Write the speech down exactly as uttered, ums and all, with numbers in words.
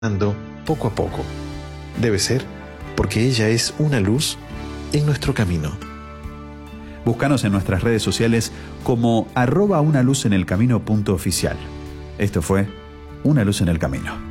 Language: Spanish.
poco a poco. Debe ser porque ella es una luz en nuestro camino. Búscanos en nuestras redes sociales como arroba una luz en el camino punto oficial. Esto fue Una Luz en el Camino.